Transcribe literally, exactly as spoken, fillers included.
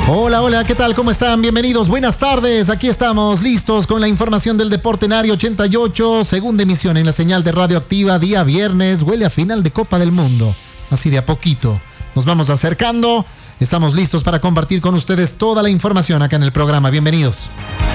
Hola, hola, ¿qué tal? ¿Cómo están? Bienvenidos, buenas tardes. Aquí estamos listos con la información del Deporte en Área ochenta y ocho, segunda emisión en la señal de Radioactiva, día viernes. Huele a final de Copa del Mundo. Así de a poquito nos vamos acercando. Estamos listos para compartir con ustedes toda la información acá en el programa. Bienvenidos.